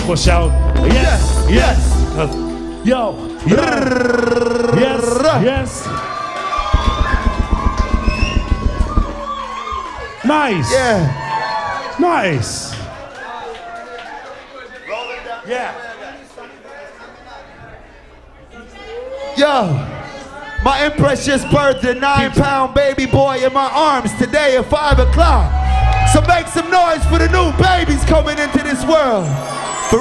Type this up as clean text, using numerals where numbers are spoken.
For shout, yes, yes. Yo, yes, yes. Nice. Yeah. Nice. Yeah. Yo. My Empress just birthed a 9-pound baby boy in my arms today at 5 o'clock. So make some noise for the new babies coming into this world.